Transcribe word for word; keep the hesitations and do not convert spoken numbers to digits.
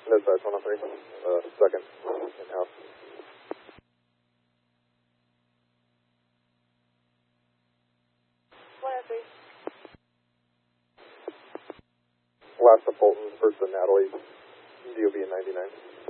Midsize one oh three, uh, second in-house. one oh three. Last to Fulton, first to Natalie, D O B in ninety-nine.